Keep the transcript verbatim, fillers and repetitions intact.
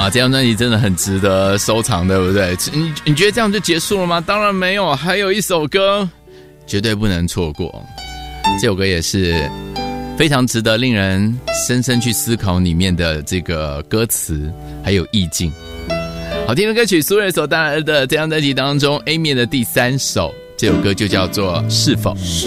哇，这张专辑真的很值得收藏，对不对？你你觉得这样就结束了吗？当然没有，还有一首歌绝对不能错过。这首歌也是非常值得令人深深去思考里面的这个歌词还有意境。好听的歌曲，苏芮所带来的这张专辑当中 A 面的第三首，这首歌就叫做是否。 是